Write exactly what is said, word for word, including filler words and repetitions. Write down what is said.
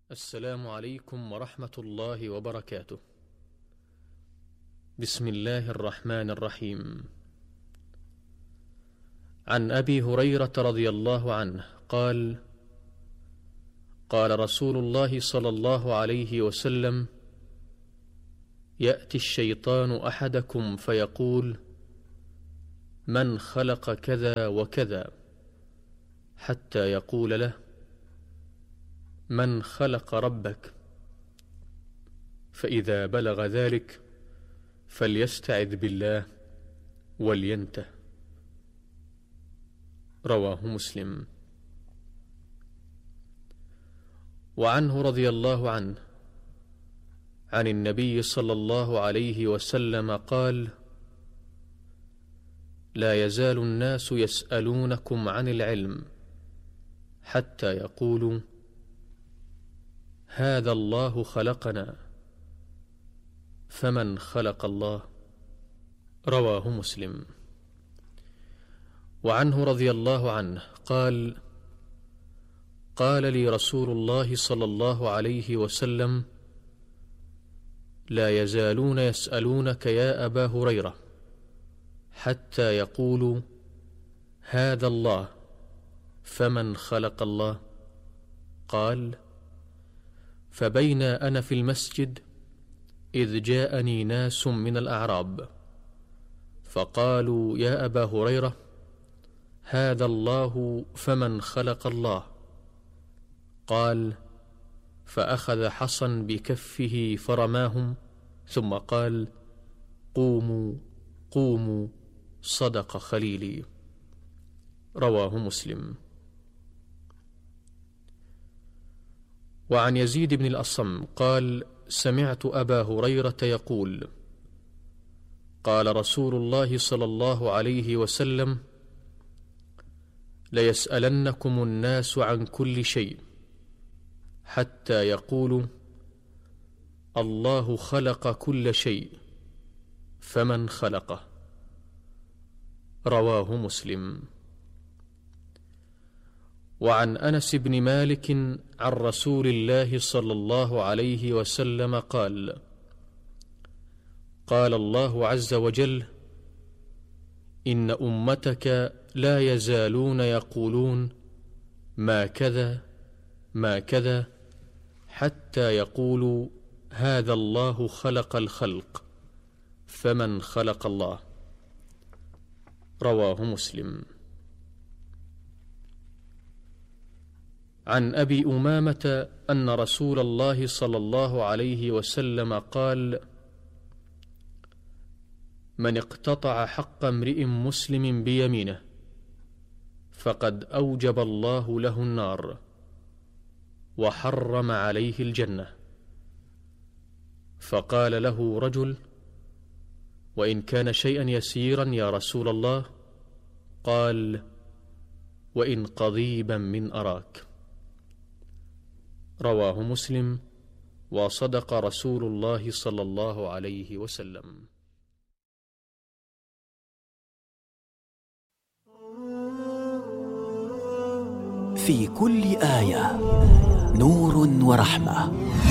السلام عليكم ورحمة الله وبركاته. بسم الله الرحمن الرحيم. عن أبي هريرة رضي الله عنه قال: قال رسول الله صلى الله عليه وسلم: يأتي الشيطان أحدكم فيقول: من خلق كذا وكذا، حتى يقول له: من خلق ربك؟ فإذا بلغ ذلك فليستعذ بالله ولينته. رواه مسلم. وعنه رضي الله عنه عن النبي صلى الله عليه وسلم قال: لا يزال الناس يسألونكم عن العلم حتى يقولوا: هذا الله خلقنا، فمن خلق الله؟ رواه مسلم. وعنه رضي الله عنه قال: قال لي رسول الله صلى الله عليه وسلم: لا يزالون يسألونك يا أبا هريرة حتى يقولوا: هذا الله، فمن خلق الله؟ قال: فبين أنا في المسجد إذ جاءني ناس من الأعراب فقالوا: يا أبا هريرة، هذا الله، فمن خلق الله؟ قال: فأخذ حصا بكفه فرماهم، ثم قال: قوموا قوموا، صدق خليلي. رواه مسلم. وعن يزيد بن الأصم قال: سمعت أبا هريرة يقول: قال رسول الله صلى الله عليه وسلم: ليسألنكم الناس عن كل شيء حتى يقولوا: الله خلق كل شيء، فمن خلقه؟ رواه مسلم. وعن أنس بن مالك عن رسول الله صلى الله عليه وسلم قال: قال الله عز وجل: إن أمتك لا يزالون يقولون ما كذا ما كذا، حتى يقولوا: هذا الله خلق الخلق، فمن خلق الله؟ رواه مسلم. عن أبي أمامة أن رسول الله صلى الله عليه وسلم قال: من اقتطع حق امرئ مسلم بيمينه فقد أوجب الله له النار وحرم عليه الجنة. فقال له رجل: وإن كان شيئا يسيرا يا رسول الله؟ قال: وإن قضيبا من أراك. رواه مسلم. وصدق رسول الله صلى الله عليه وسلم. في كل آية نور ورحمة.